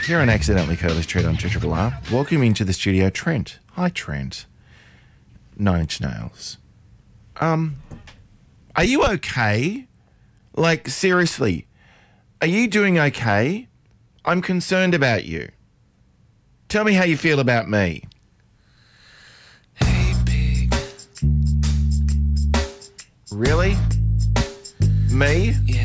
Here on Accidentally Careless Trent on Triple R. Welcome into the studio, Trent. Hi, Trent. 9 Inch Nails. Are you okay? Like, seriously, are you doing okay? I'm concerned about you. Tell me how you feel about me. Hey, pig. Really? Me? Yeah.